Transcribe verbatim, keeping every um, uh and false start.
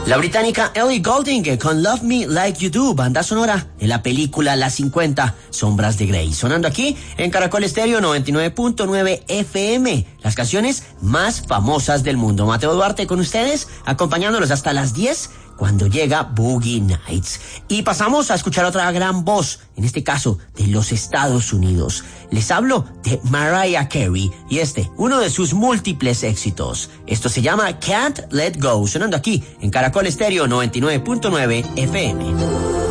La británica Ellie Goulding con Love Me Like You Do, banda sonora de la película Las cincuenta Sombras de Grey, sonando aquí en Caracol Estéreo noventa y nueve punto nueve F M, las canciones más famosas del mundo. Mateo Duarte con ustedes, acompañándolos hasta las diez, cuando llega Boogie Nights. Y pasamos a escuchar otra gran voz, en este caso de los Estados Unidos. Les hablo de Mariah Carey y este, uno de sus múltiples éxitos. Esto se llama Can't Let Go, sonando aquí en Caracol Estéreo noventa y nueve punto nueve F M.